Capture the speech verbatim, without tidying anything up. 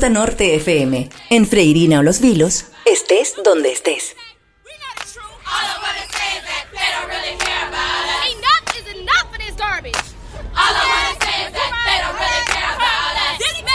Ruta Norte F M, en Freirina o Los Vilos, estés donde estés.